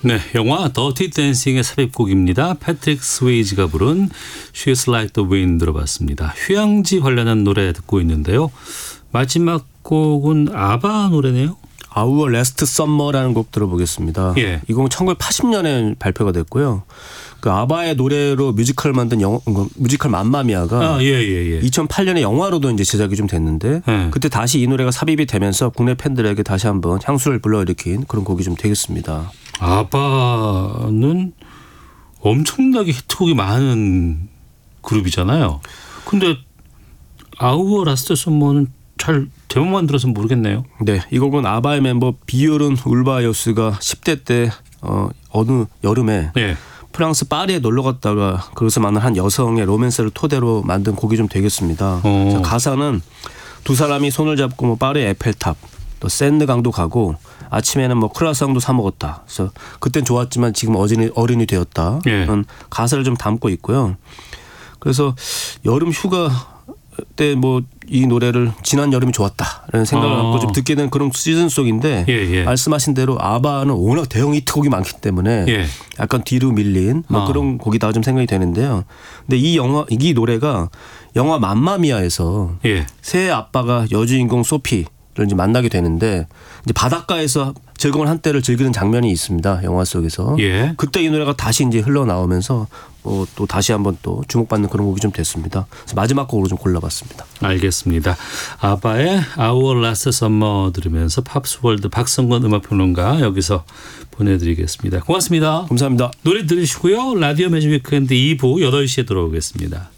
네, 영화 더티 댄싱의 삽입곡입니다. 패트릭 스웨이지가 부른 She's Like the Wind 들어봤습니다. 휴양지 관련한 노래 듣고 있는데요. 마지막 곡은 아바 노래네요. Our Last Summer라는 곡 들어보겠습니다. 예. 이 곡은 1980년에 발표가 됐고요. 그 아바의 노래로 뮤지컬 만든 뮤지컬 맘마미아가 2008년에 영화로도 이제 제작이 좀 됐는데 그때 다시 이 노래가 삽입이 되면서 국내 팬들에게 다시 한번 향수를 불러일으킨 그런 곡이 좀 되겠습니다. 아바는 엄청나게 히트곡이 많은 그룹이잖아요. 근데 Our Last Summer는 잘 제목만 들어서 모르겠네요. 네, 이 곡은 아바의 멤버 비오른 울바요스가 10대 때 어느 여름에 프랑스 파리에 놀러 갔다가 거기서 만난 한 여성의 로맨스를 토대로 만든 곡이 좀 되겠습니다. 가사는 두 사람이 손을 잡고 뭐 파리 에펠탑 또 센느 강도 가고 아침에는 뭐 크루아상도 사 먹었다. 그래서 그땐 좋았지만 지금 어른이 되었다. 그런 가사를 좀 담고 있고요. 그래서 여름 휴가 때 뭐 이 노래를 지난 여름이 좋았다라는 생각을 갖고 좀 듣게 된 그런 시즌송인데 말씀하신 대로 아바는 워낙 대형 히트곡이 많기 때문에 약간 뒤로 밀린 뭐 그런 곡이다 좀 생각이 되는데요. 근데 이 노래가 영화 맘마미아에서 새 아빠가 여주인공 소피를 이제 만나게 되는데 이제 바닷가에서 즐거운 한때를 즐기는 장면이 있습니다. 영화 속에서. 그때 이 노래가 다시 이제 흘러나오면서 또 다시 한번 또 주목받는 그런 곡이 좀 됐습니다. 그래서 마지막 곡으로 좀 골라봤습니다. 알겠습니다. 아바의 Our Last Summer 들으면서 팝스월드 박성건 음악평론가 여기서 보내드리겠습니다. 고맙습니다. 감사합니다. 노래 들으시고요. 라디오 매직 위크엔드 2부 8시에 돌아오겠습니다.